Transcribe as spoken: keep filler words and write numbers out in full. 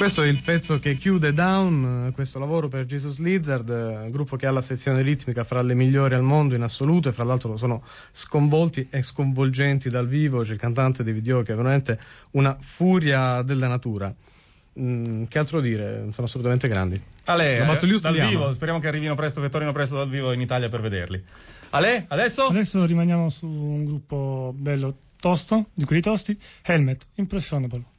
questo è il pezzo che chiude Down, questo lavoro per Jesus Lizard, gruppo che ha la sezione ritmica fra le migliori al mondo in assoluto, e fra l'altro sono sconvolti e sconvolgenti dal vivo. C'è il cantante David Dio che è veramente una furia della natura. Mm, che altro dire? Sono assolutamente grandi. Ale, eh, dal vivo, speriamo che arrivino presto, che tornino presto dal vivo in Italia per vederli. Ale, adesso? Adesso rimaniamo su un gruppo bello tosto, di quelli tosti, Helmet, Impressionable.